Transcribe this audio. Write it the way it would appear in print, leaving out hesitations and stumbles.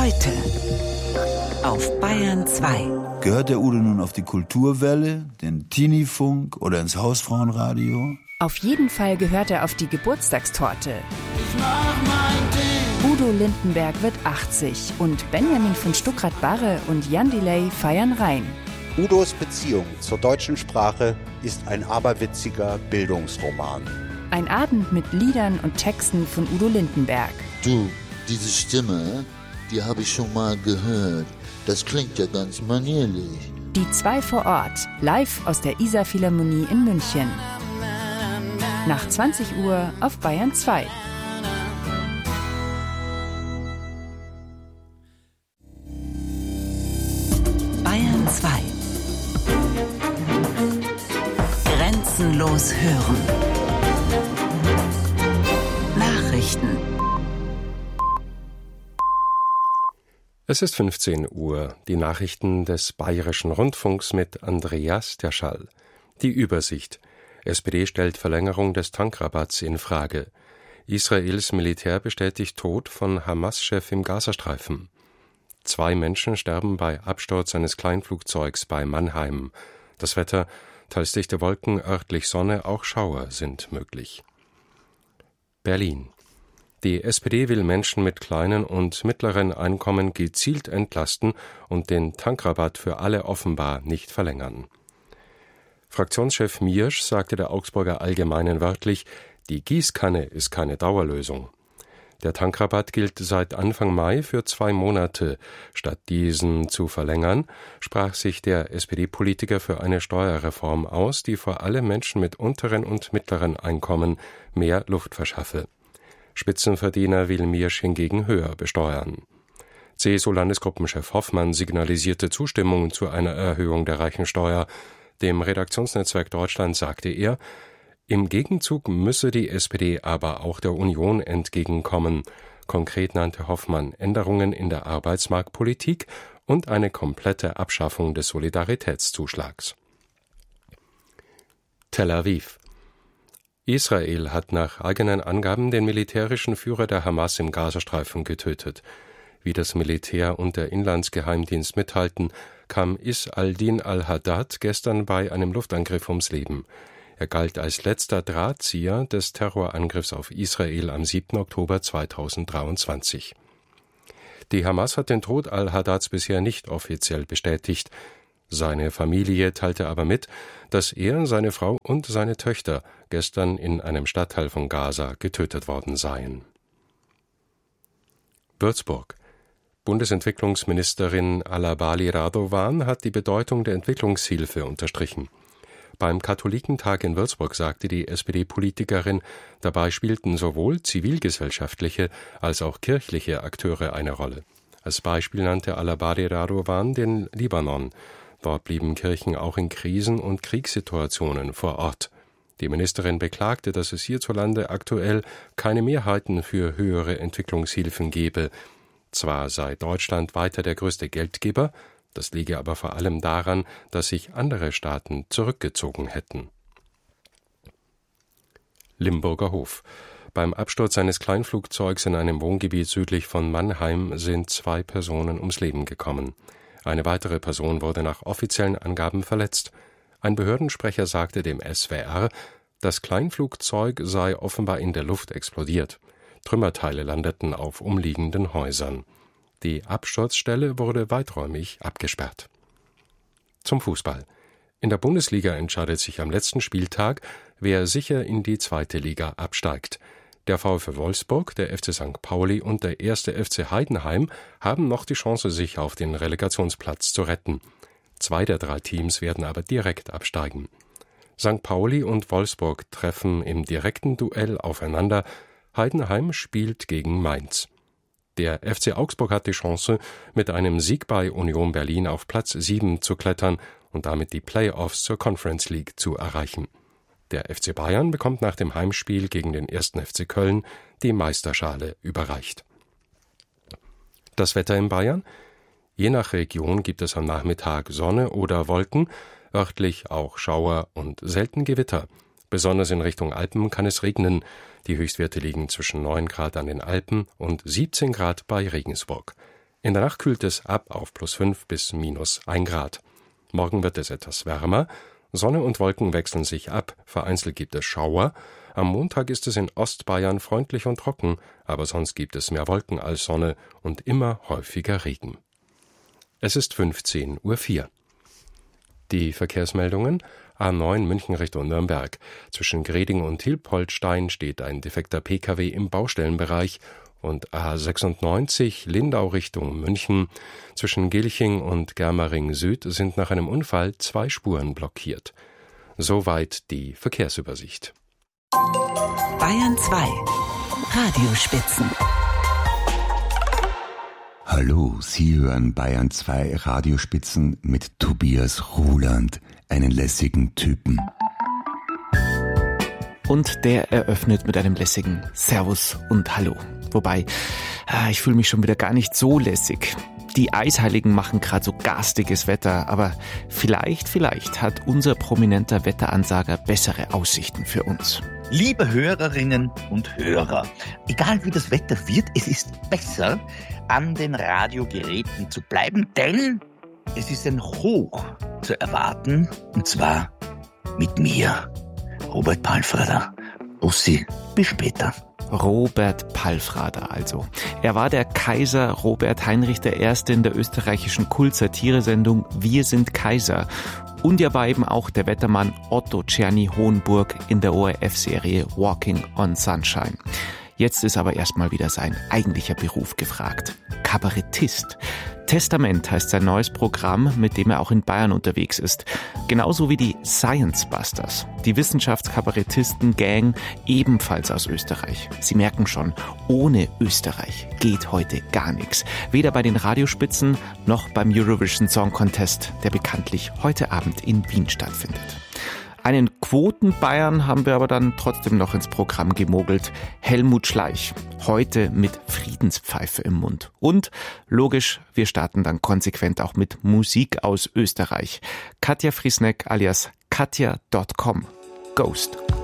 Heute auf Bayern 2. Gehört der Udo nun auf die Kulturwelle, den Teenie-Funk oder ins Hausfrauenradio? Auf jeden Fall gehört er auf die Geburtstagstorte. Ich mach mein Ding. Udo Lindenberg wird 80 und Benjamin von Stuckrad-Barre und Jan Delay feiern rein. Udos Beziehung zur deutschen Sprache ist ein aberwitziger Bildungsroman. Ein Abend mit Liedern und Texten von Udo Lindenberg. Du, diese Stimme, die habe ich schon mal gehört. Das klingt ja ganz manierlich. Die 2 vor Ort, live aus der Isar-Philharmonie in München. Nach 20 Uhr auf Bayern 2. Bayern 2. Grenzenlos hören. Nachrichten. Es ist 15 Uhr. Die Nachrichten des Bayerischen Rundfunks mit Andreas Terschall. Die Übersicht. SPD stellt Verlängerung des Tankrabatts in Frage. Israels Militär bestätigt Tod von Hamas-Chef im Gazastreifen. 2 Menschen sterben bei Absturz eines Kleinflugzeugs bei Mannheim. Das Wetter, teils dichte Wolken, örtlich Sonne, auch Schauer sind möglich. Berlin. Die SPD will Menschen mit kleinen und mittleren Einkommen gezielt entlasten und den Tankrabatt für alle offenbar nicht verlängern. Fraktionschef Miersch sagte der Augsburger Allgemeinen wörtlich, die Gießkanne ist keine Dauerlösung. Der Tankrabatt gilt seit Anfang Mai für 2 Monate. Statt diesen zu verlängern, sprach sich der SPD-Politiker für eine Steuerreform aus, die vor allem Menschen mit unteren und mittleren Einkommen mehr Luft verschaffe. Spitzenverdiener will Miersch hingegen höher besteuern. CSU-Landesgruppenchef Hoffmann signalisierte Zustimmung zu einer Erhöhung der Reichensteuer. Dem Redaktionsnetzwerk Deutschland sagte er, im Gegenzug müsse die SPD aber auch der Union entgegenkommen. Konkret nannte Hoffmann Änderungen in der Arbeitsmarktpolitik und eine komplette Abschaffung des Solidaritätszuschlags. Tel Aviv. Israel hat nach eigenen Angaben den militärischen Führer der Hamas im Gazastreifen getötet. Wie das Militär und der Inlandsgeheimdienst mitteilten, kam Is al-Din al-Haddad gestern bei einem Luftangriff ums Leben. Er galt als letzter Drahtzieher des Terrorangriffs auf Israel am 7. Oktober 2023. Die Hamas hat den Tod al-Haddads bisher nicht offiziell bestätigt. Seine Familie teilte aber mit, dass er, seine Frau und seine Töchter gestern in einem Stadtteil von Gaza getötet worden seien. Würzburg. Bundesentwicklungsministerin Alabali Radovan hat die Bedeutung der Entwicklungshilfe unterstrichen. Beim Katholikentag in Würzburg sagte die SPD-Politikerin, dabei spielten sowohl zivilgesellschaftliche als auch kirchliche Akteure eine Rolle. Als Beispiel nannte Alabali Radovan den Libanon. Dort blieben Kirchen auch in Krisen- und Kriegssituationen vor Ort. Die Ministerin beklagte, dass es hierzulande aktuell keine Mehrheiten für höhere Entwicklungshilfen gebe. Zwar sei Deutschland weiter der größte Geldgeber, das liege aber vor allem daran, dass sich andere Staaten zurückgezogen hätten. Limburger Hof. Beim Absturz eines Kleinflugzeugs in einem Wohngebiet südlich von Mannheim sind 2 Personen ums Leben gekommen. Eine weitere Person wurde nach offiziellen Angaben verletzt. Ein Behördensprecher sagte dem SWR, das Kleinflugzeug sei offenbar in der Luft explodiert. Trümmerteile landeten auf umliegenden Häusern. Die Absturzstelle wurde weiträumig abgesperrt. Zum Fußball. In der Bundesliga entscheidet sich am letzten Spieltag, wer sicher in die 2. Liga absteigt. Der VfL Wolfsburg, der FC St. Pauli und der 1. FC Heidenheim haben noch die Chance, sich auf den Relegationsplatz zu retten. 2 der 3 Teams werden aber direkt absteigen. St. Pauli und Wolfsburg treffen im direkten Duell aufeinander. Heidenheim spielt gegen Mainz. Der FC Augsburg hat die Chance, mit einem Sieg bei Union Berlin auf Platz 7 zu klettern und damit die Play-offs zur Conference League zu erreichen. Der FC Bayern bekommt nach dem Heimspiel gegen den 1. FC Köln die Meisterschale überreicht. Das Wetter in Bayern? Je nach Region gibt es am Nachmittag Sonne oder Wolken, örtlich auch Schauer und selten Gewitter. Besonders in Richtung Alpen kann es regnen. Die Höchstwerte liegen zwischen 9 Grad an den Alpen und 17 Grad bei Regensburg. In der Nacht kühlt es ab auf +5 bis -1 Grad. Morgen wird es etwas wärmer. Sonne und Wolken wechseln sich ab, vereinzelt gibt es Schauer. Am Montag ist es in Ostbayern freundlich und trocken, aber sonst gibt es mehr Wolken als Sonne und immer häufiger Regen. Es ist 15:04 Uhr. Die Verkehrsmeldungen: A9 München Richtung Nürnberg. Zwischen Greding und Hilpoltstein steht ein defekter Pkw im Baustellenbereich. Und A96 Lindau Richtung München. Zwischen Gilching und Germering Süd sind nach einem Unfall 2 Spuren blockiert. Soweit die Verkehrsübersicht. Bayern 2 Radiospitzen. Hallo, Sie hören Bayern 2 Radiospitzen mit Tobias Ruland, einen lässigen Typen. Und der eröffnet mit einem lässigen Servus und Hallo. Wobei, ich fühle mich schon wieder gar nicht so lässig. Die Eisheiligen machen gerade so garstiges Wetter, aber vielleicht hat unser prominenter Wetteransager bessere Aussichten für uns. Liebe Hörerinnen und Hörer, egal wie das Wetter wird, es ist besser, an den Radiogeräten zu bleiben, denn es ist ein Hoch zu erwarten, und zwar mit mir, Robert Palfrader. Bussi, bis später. Robert Palfrader also. Er war der Kaiser Robert Heinrich I. in der österreichischen Kult-Satire-Sendung Wir sind Kaiser. Und er war eben auch der Wettermann Otto Czerny Hohenburg in der ORF-Serie Walking on Sunshine. Jetzt ist aber erstmal wieder sein eigentlicher Beruf gefragt. Kabarettist. Testament heißt sein neues Programm, mit dem er auch in Bayern unterwegs ist. Genauso wie die Science Busters, die Wissenschaftskabarettisten-Gang, ebenfalls aus Österreich. Sie merken schon, ohne Österreich geht heute gar nichts. Weder bei den Radiospitzen noch beim Eurovision Song Contest, der bekanntlich heute Abend in Wien stattfindet. Einen Quoten-Bayern haben wir aber dann trotzdem noch ins Programm gemogelt. Helmut Schleich, heute mit Friedenspfeife im Mund. Und, logisch, wir starten dann konsequent auch mit Musik aus Österreich. Katja Friesneck alias Katja.com. Ghost.